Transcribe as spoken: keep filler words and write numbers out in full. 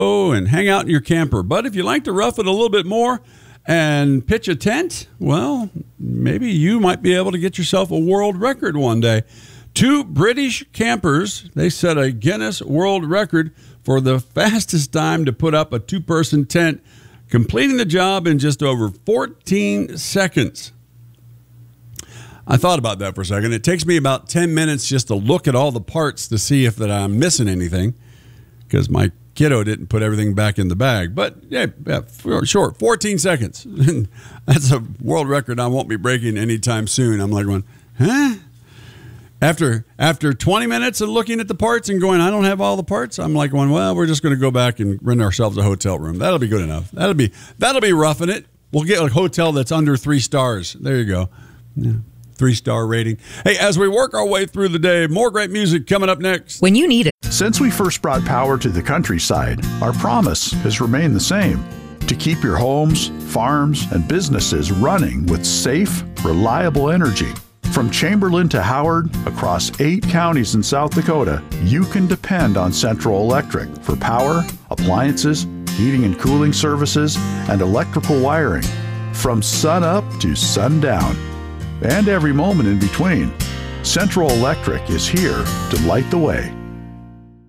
and hang out in your camper. But if you like to rough it a little bit more and pitch a tent, well, maybe you might be able to get yourself a world record one day. Two British campers, they set a Guinness World Record for the fastest time to put up a two-person tent, completing the job in just over fourteen seconds. I thought about that for a second. It takes me about ten minutes just to look at all the parts to see if that I'm missing anything, because my kiddo didn't put everything back in the bag. But yeah, yeah short, fourteen seconds. That's a world record I won't be breaking anytime soon. I'm like going, huh? After after twenty minutes of looking at the parts and going, I don't have all the parts, I'm like going, well, we're just going to go back and rent ourselves a hotel room. That'll be good enough. That'll be that'll be roughing it. We'll get a hotel that's under three stars. There you go. Yeah. Three-star rating. Hey, as we work our way through the day, more great music coming up next. When you need it. Since we first brought power to the countryside, our promise has remained the same: to keep your homes, farms, and businesses running with safe, reliable energy. From Chamberlain to Howard, across eight counties in South Dakota, you can depend on Central Electric for power, appliances, heating and cooling services, and electrical wiring. From sun up to sundown, and every moment in between, Central Electric is here to light the way.